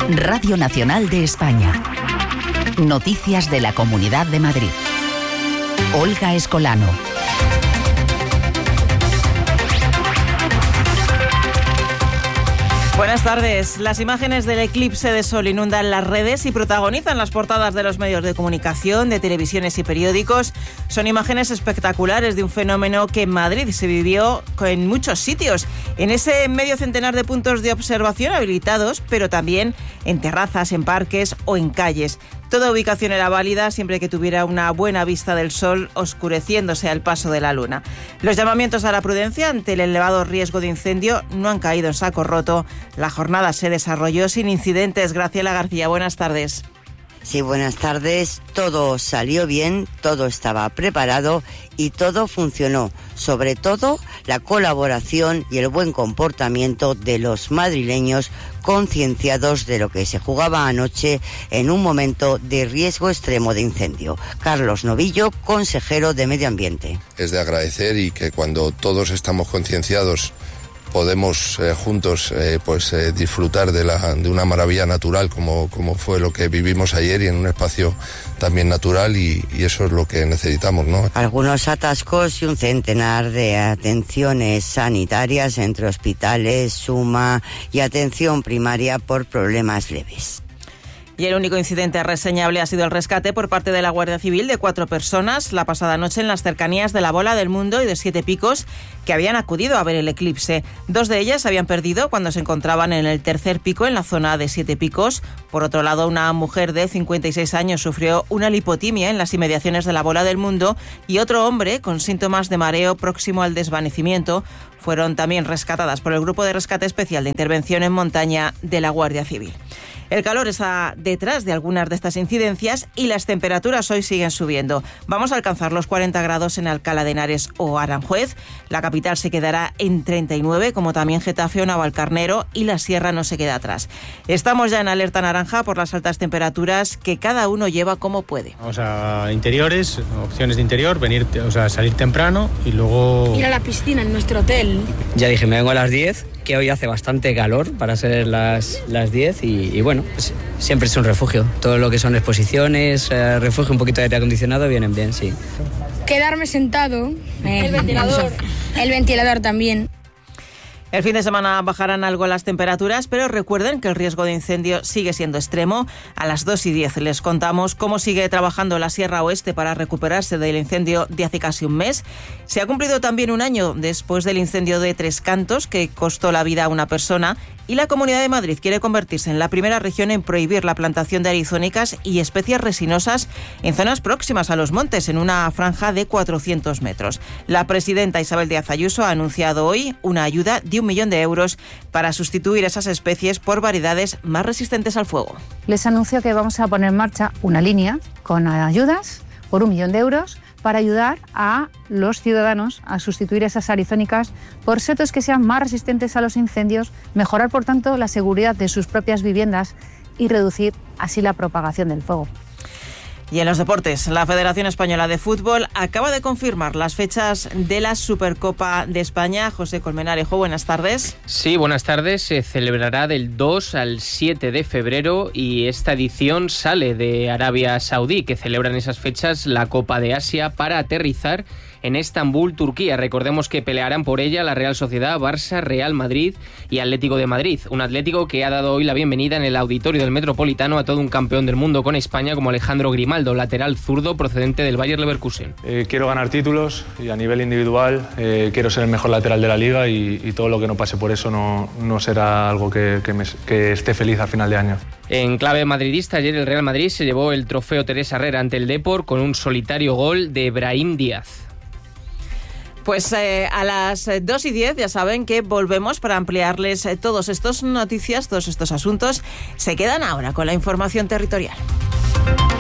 Radio Nacional de España. Noticias de la Comunidad de Madrid. Olga Escolano. Buenas tardes. Las imágenes del eclipse de sol inundan las redes y protagonizan las portadas de los medios de comunicación, de televisiones y periódicos. Son imágenes espectaculares de un fenómeno que en Madrid se vivió en muchos sitios, en ese medio centenar de puntos de observación habilitados, pero también en terrazas, en parques o en calles. Toda ubicación era válida siempre que tuviera una buena vista del sol oscureciéndose al paso de la luna. Los llamamientos a la prudencia ante el elevado riesgo de incendio no han caído en saco roto. La jornada se desarrolló sin incidentes. Graciela García, buenas tardes. Sí, buenas tardes. Todo salió bien, todo estaba preparado y todo funcionó. Sobre todo, la colaboración y el buen comportamiento de los madrileños concienciados de lo que se jugaba anoche en un momento de riesgo extremo de incendio. Carlos Novillo, consejero de Medio Ambiente. Es de agradecer y que cuando todos estamos concienciados podemos juntos disfrutar de una maravilla natural como fue lo que vivimos ayer y en un espacio también natural y eso es lo que necesitamos, ¿no? Algunos atascos y un centenar de atenciones sanitarias entre hospitales, SUMA y atención primaria por problemas leves. Y el único incidente reseñable ha sido el rescate por parte de la Guardia Civil de 4 personas la pasada noche en las cercanías de la Bola del Mundo y de Siete Picos que habían acudido a ver el eclipse. 2 de ellas se habían perdido cuando se encontraban en el tercer pico en la zona de Siete Picos. Por otro lado, una mujer de 56 años sufrió una lipotimia en las inmediaciones de la Bola del Mundo y otro hombre con síntomas de mareo próximo al desvanecimiento fueron también rescatadas por el Grupo de Rescate Especial de Intervención en Montaña de la Guardia Civil. El calor está detrás de algunas de estas incidencias y las temperaturas hoy siguen subiendo. Vamos a alcanzar los 40 grados en Alcalá de Henares o Aranjuez. La capital se quedará en 39, como también Getafe o Navalcarnero, y la Sierra no se queda atrás. Estamos ya en alerta naranja por las altas temperaturas que cada uno lleva como puede. Vamos a interiores, opciones de interior, salir temprano y luego ir a la piscina en nuestro hotel. Ya dije, me vengo a las 10, que hoy hace bastante calor para ser las 10 y bueno, pues siempre es un refugio. Todo lo que son exposiciones, refugio, un poquito de aire acondicionado vienen bien, sí. Quedarme sentado. El ventilador. El ventilador también. El fin de semana bajarán algo las temperaturas, pero recuerden que el riesgo de incendio sigue siendo extremo. A las 2:10 les contamos cómo sigue trabajando la Sierra Oeste para recuperarse del incendio de hace casi un mes. Se ha cumplido también un año después del incendio de Tres Cantos, que costó la vida a una persona, y la Comunidad de Madrid quiere convertirse en la primera región en prohibir la plantación de arizónicas y especies resinosas en zonas próximas a los montes, en una franja de 400 metros. La presidenta Isabel Díaz Ayuso ha anunciado hoy una ayuda de 1 millón de euros para sustituir esas especies por variedades más resistentes al fuego. Les anuncio que vamos a poner en marcha una línea con ayudas por 1 millón de euros para ayudar a los ciudadanos a sustituir esas arizónicas por setos que sean más resistentes a los incendios, mejorar por tanto la seguridad de sus propias viviendas y reducir así la propagación del fuego. Y en los deportes, la Federación Española de Fútbol acaba de confirmar las fechas de la Supercopa de España. José Colmenarejo, buenas tardes. Sí, buenas tardes. Se celebrará del 2 al 7 de febrero y esta edición sale de Arabia Saudí, que celebran esas fechas la Copa de Asia para aterrizar en Estambul, Turquía. Recordemos que pelearán por ella la Real Sociedad, Barça, Real Madrid y Atlético de Madrid. Un Atlético que ha dado hoy la bienvenida en el auditorio del Metropolitano a todo un campeón del mundo con España como Alejandro Grimaldo, lateral zurdo procedente del Bayer Leverkusen. Quiero ganar títulos y a nivel individual quiero ser el mejor lateral de la liga y todo lo que no pase por eso no será algo que esté feliz al final de año. En clave madridista, ayer el Real Madrid se llevó el trofeo Teresa Herrera ante el Depor con un solitario gol de Brahim Díaz. Pues a las 2:10 ya saben que volvemos para ampliarles todas estas noticias, todos estos asuntos. Se quedan ahora con la información territorial.